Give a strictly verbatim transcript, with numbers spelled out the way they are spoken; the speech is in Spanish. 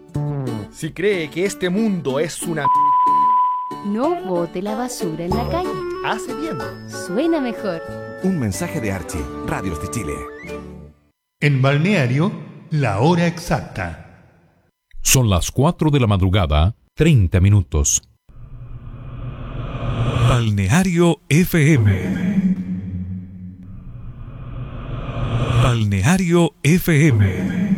Si cree que este mundo es una... No bote la basura en la calle. Hace bien. Suena mejor. Un mensaje de Archie, Radios de Chile. En Balneario, la hora exacta. Son las cuatro de la madrugada, treinta minutos. Balneario F M. Balneario F M.